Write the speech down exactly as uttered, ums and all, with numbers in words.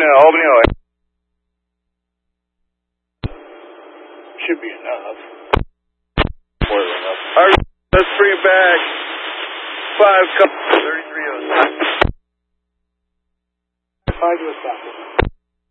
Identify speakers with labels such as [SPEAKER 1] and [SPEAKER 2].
[SPEAKER 1] uh, Albany, Ohio.
[SPEAKER 2] Should be enough.
[SPEAKER 1] More than enough. All right, let's bring it back. Five, thirty-three oh six.
[SPEAKER 2] Five to a stop.